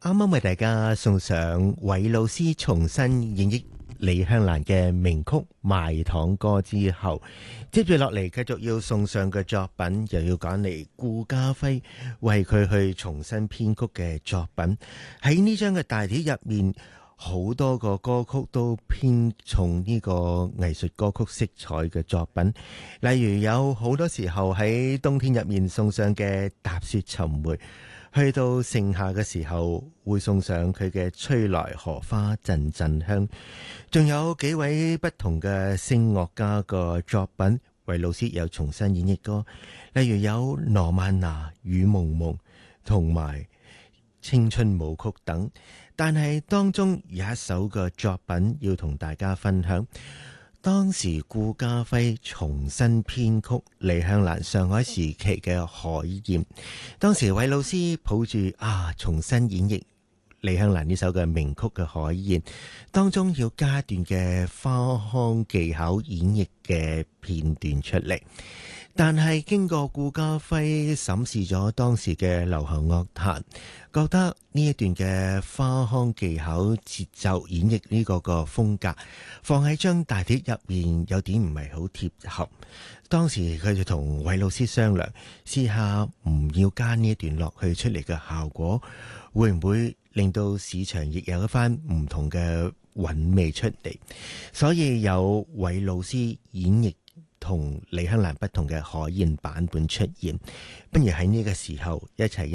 啱啱為大家送上韋老師重新演繹李香蘭嘅名曲《賣糖歌》之後，接住落嚟繼續要送上嘅作品，又要講嚟顧嘉輝為佢去重新編曲嘅作品。喺呢張嘅大碟入面，好多個歌曲都偏重呢個藝術歌曲色彩嘅作品，例如有好多時候喺冬天入面送上嘅《踏雪尋梅》，去到盛夏嘅時候會送上佢嘅《吹來荷花陣陣香》，仲有幾位不同嘅聲樂家嘅作品，韋老師有重新演繹歌，例如有羅曼娜、雨濛濛同埋青春舞曲等。但係當中有一首嘅作品要同大家分享，當時顧嘉輝重新編曲李香蘭上海時期嘅《海燕》，當時韋老師抱住重新演繹李香蘭呢首嘅名曲嘅《海燕》，當中要加段嘅花腔技巧演繹嘅片段出嚟。但係經過顧嘉輝審視咗當時嘅流行樂壇，覺得呢一段嘅花腔技巧節奏演繹呢個風格放喺張大碟入面有點唔係好貼合。當時佢就同韋老師商量，試下唔要加呢一段落去，出嚟嘅效果會唔會令到市場亦有一番唔同嘅韻味出嚟。所以有韋老師演繹同李香蘭不同嘅海燕版本出現，不如喺呢個時候一齊